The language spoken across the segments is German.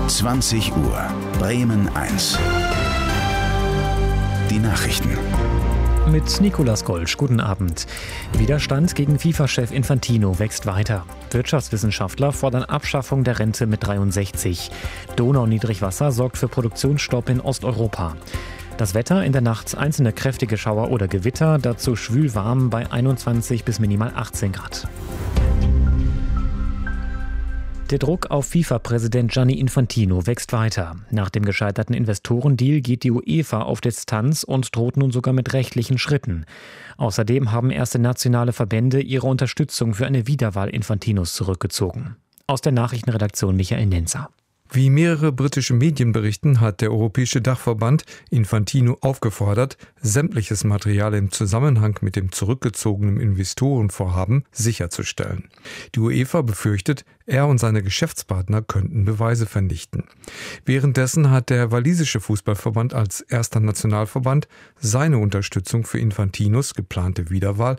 20 Uhr, Bremen 1. Die Nachrichten. Mit Nicolas Golsch, guten Abend. Widerstand gegen FIFA-Chef Infantino wächst weiter. Wirtschaftswissenschaftler fordern Abschaffung der Rente mit 63. Donau-Niedrigwasser sorgt für Produktionsstopp in Osteuropa. Das Wetter: in der Nacht einzelne kräftige Schauer oder Gewitter, dazu schwül warm bei 21 bis minimal 18 Grad. Der Druck auf FIFA-Präsident Gianni Infantino wächst weiter. Nach dem gescheiterten Investorendeal geht die UEFA auf Distanz und droht nun sogar mit rechtlichen Schritten. Außerdem haben erste nationale Verbände ihre Unterstützung für eine Wiederwahl Infantinos zurückgezogen. Aus der Nachrichtenredaktion Michael Nenzer. Wie mehrere britische Medien berichten, hat der Europäische Dachverband Infantino aufgefordert, sämtliches Material im Zusammenhang mit dem zurückgezogenen Investorenvorhaben sicherzustellen. Die UEFA befürchtet, er und seine Geschäftspartner könnten Beweise vernichten. Währenddessen hat der walisische Fußballverband als erster Nationalverband seine Unterstützung für Infantinos geplante Wiederwahl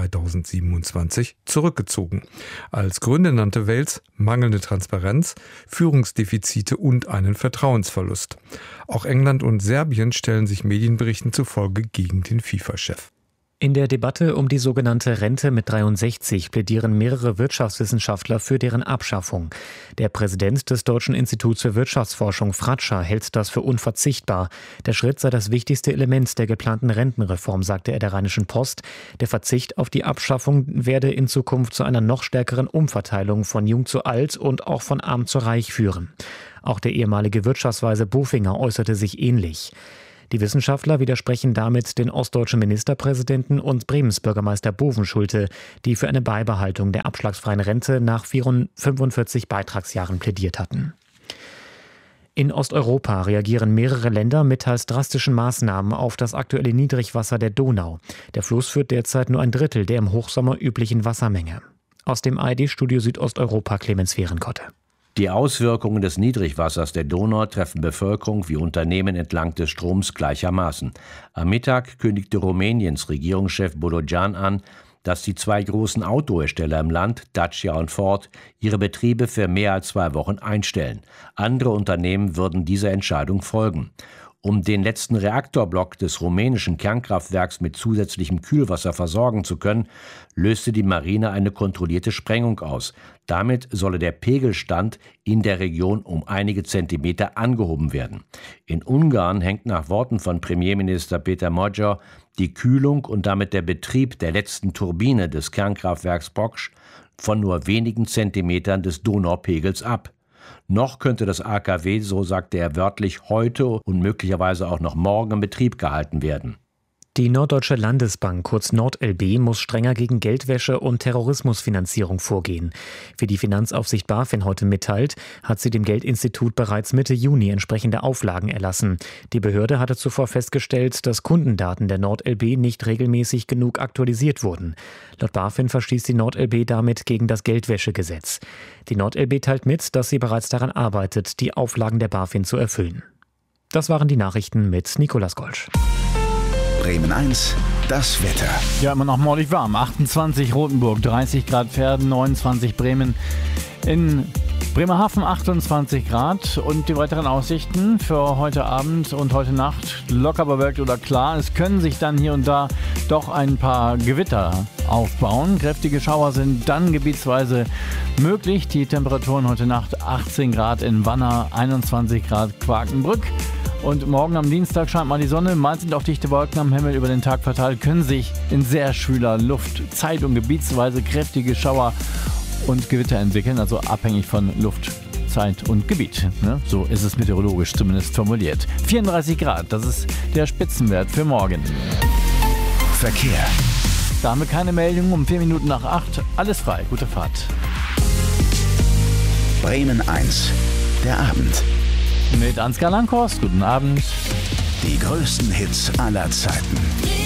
2027 zurückgezogen. Als Gründe nannte Wales mangelnde Transparenz, Führungsdefizite und einen Vertrauensverlust. Auch England und Serbien stellen sich Medienberichten zufolge gegen den FIFA-Chef. In der Debatte um die sogenannte Rente mit 63 plädieren mehrere Wirtschaftswissenschaftler für deren Abschaffung. Der Präsident des Deutschen Instituts für Wirtschaftsforschung, Fratscher, hält das für unverzichtbar. Der Schritt sei das wichtigste Element der geplanten Rentenreform, sagte er der Rheinischen Post. Der Verzicht auf die Abschaffung werde in Zukunft zu einer noch stärkeren Umverteilung von jung zu alt und auch von arm zu reich führen. Auch der ehemalige Wirtschaftsweise Bofinger äußerte sich ähnlich. Die Wissenschaftler widersprechen damit den ostdeutschen Ministerpräsidenten und Bremens Bürgermeister Bovenschulte, die für eine Beibehaltung der abschlagsfreien Rente nach 45 Beitragsjahren plädiert hatten. In Osteuropa reagieren mehrere Länder mit teils drastischen Maßnahmen auf das aktuelle Niedrigwasser der Donau. Der Fluss führt derzeit nur ein Drittel der im Hochsommer üblichen Wassermenge. Aus dem ARD-Studio Südosteuropa Clemens Fehrenkotte. Die Auswirkungen des Niedrigwassers der Donau treffen Bevölkerung wie Unternehmen entlang des Stroms gleichermaßen. Am Mittag kündigte Rumäniens Regierungschef Bodogan an, dass die zwei großen Autohersteller im Land, Dacia und Ford, ihre Betriebe für mehr als 2 Wochen einstellen. Andere Unternehmen würden dieser Entscheidung folgen. Um den letzten Reaktorblock des rumänischen Kernkraftwerks mit zusätzlichem Kühlwasser versorgen zu können, löste die Marine eine kontrollierte Sprengung aus. Damit solle der Pegelstand in der Region um einige Zentimeter angehoben werden. In Ungarn hängt nach Worten von Premierminister Peter Magyar die Kühlung und damit der Betrieb der letzten Turbine des Kernkraftwerks Poksch von nur wenigen Zentimetern des Donaupegels ab. Noch könnte das AKW, so sagte er wörtlich, heute und möglicherweise auch noch morgen in Betrieb gehalten werden. Die Norddeutsche Landesbank, kurz NordLB, muss strenger gegen Geldwäsche und Terrorismusfinanzierung vorgehen. Wie die Finanzaufsicht BaFin heute mitteilt, hat sie dem Geldinstitut bereits Mitte Juni entsprechende Auflagen erlassen. Die Behörde hatte zuvor festgestellt, dass Kundendaten der NordLB nicht regelmäßig genug aktualisiert wurden. Laut BaFin verstieß die NordLB damit gegen das Geldwäschegesetz. Die NordLB teilt mit, dass sie bereits daran arbeitet, die Auflagen der BaFin zu erfüllen. Das waren die Nachrichten mit Nicolas Golsch. Bremen 1, das Wetter. Ja, immer noch mordig warm. 28 Rothenburg, 30 Grad Verden, 29 Bremen. In Bremerhaven 28 Grad. Und die weiteren Aussichten für heute Abend und heute Nacht: locker bewölkt oder klar. Es können sich dann hier und da doch ein paar Gewitter aufbauen. Kräftige Schauer sind dann gebietsweise möglich. Die Temperaturen heute Nacht: 18 Grad in Wanner, 21 Grad Quakenbrück. Und morgen am Dienstag scheint mal die Sonne, mal sind auch dichte Wolken am Himmel über den Tag verteilt, können sich in sehr schwüler Luft zeit- und gebietsweise kräftige Schauer und Gewitter entwickeln, also abhängig von Luft, Zeit und Gebiet. Ne? So ist es meteorologisch zumindest formuliert. 34 Grad, das ist der Spitzenwert für morgen. Verkehr. Da haben wir keine Meldung, um 4 Minuten nach 8, alles frei, gute Fahrt. Bremen 1, der Abend. Mit Ansgar Langhorst, guten Abend. Die größten Hits aller Zeiten.